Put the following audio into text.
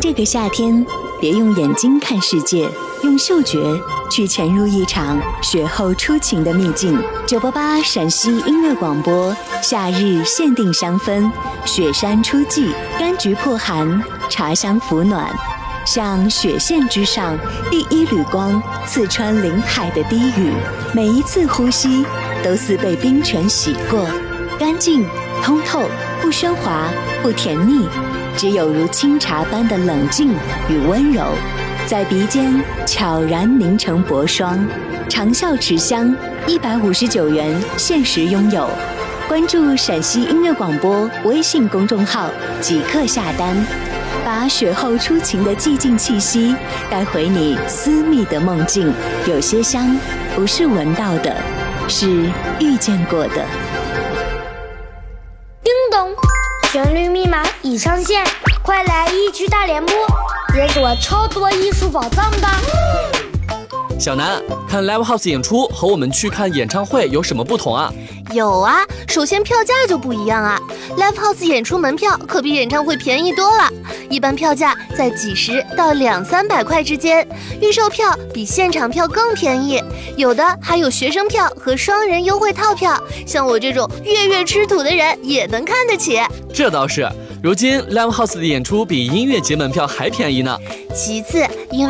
这个夏天，别用眼睛看世界，用嗅觉去潜入一场雪后初晴的秘境。988陕西音乐广播，夏日限定香氛，雪山初霁，柑橘破寒，茶香抚暖。像雪线之上第一缕光，刺穿林海的低语，每一次呼吸都似被冰泉洗过，干净通透，不喧哗，不甜腻，只有如清茶般的冷静与温柔，在鼻尖悄然凝成薄霜。长效持香，159元限时拥有。关注陕西音乐广播微信公众号即刻下单，把雪后初晴的寂静气息带回你私密的梦境。有些香不是闻到的，是遇见过的。 叮咚，旋律密码已上线，快来一区大联播，解锁超多艺术宝藏吧！ 小南，看 Live House 演出和我们去看演唱会有什么不同啊？ 有啊，首先票价就不一样啊。Live House 演出门票可比演唱会便宜多了，一般票价在几十到200-300块之间，预售票比现场票更便宜，有的还有学生票和双人优惠套票，像我这种月月吃土的人也能看得起。 这倒是，如今 Live House 的演出比音乐节门票还便宜呢。 其次，因为